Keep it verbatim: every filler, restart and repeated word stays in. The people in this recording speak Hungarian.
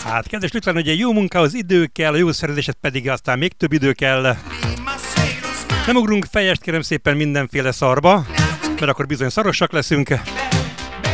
Hát, kedves Lütlen, ugye jó munkához idő kell, a jó szerződésed pedig aztán még több idő kell. Nem ugrunk fejest, kérem szépen mindenféle szarba, mert akkor bizony szarosak leszünk.